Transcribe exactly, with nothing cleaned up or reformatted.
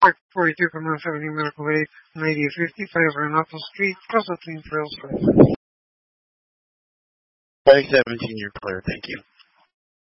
Park forty-two from one seventy Medical Way, ninety fifty-five Renato Street, Casa Twin Trails. five seventeen, you're clear. Thank you.